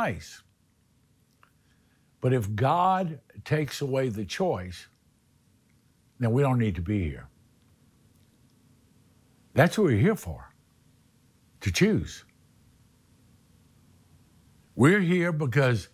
nice. But if God takes away the choice, then we don't need to be here. That's what we're here for, to choose. We're here because